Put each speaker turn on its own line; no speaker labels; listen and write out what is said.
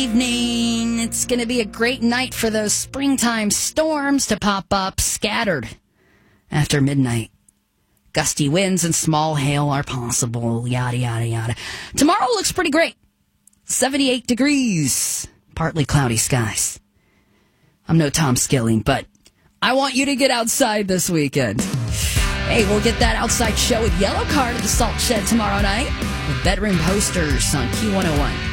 Evening. It's going to be a great night for those springtime storms to pop up scattered after midnight. Gusty winds and small hail are possible, yada, yada, yada. Tomorrow looks pretty great. 78 degrees, partly cloudy skies. I'm no Tom Skilling, but I want you to get outside this weekend. Hey, we'll get that outside show with Yellow Card at the Salt Shed tomorrow night with Bedroom Posters on Q101.